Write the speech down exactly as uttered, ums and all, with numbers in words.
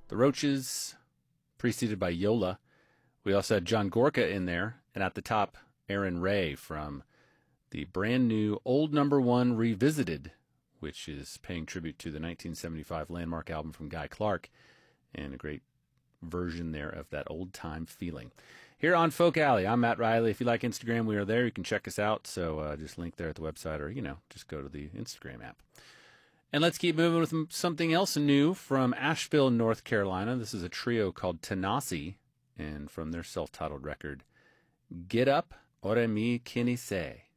The Roaches, preceded by Yola. We also had John Gorka in there, and at the top, Aaron Ray from the brand new Old Number One Revisited, which is paying tribute to the nineteen seventy-five landmark album from Guy Clark, and a great version there of that old-time feeling. Here on Folk Alley, I'm Matt Riley. If you like Instagram, we are there. You can check us out, so uh, just link there at the website, or, you know, just go to the Instagram app. And let's keep moving with something else new from Asheville, North Carolina. This is a trio called Tanasi, and from their self-titled record, Get Up, Ore Mi Kinise.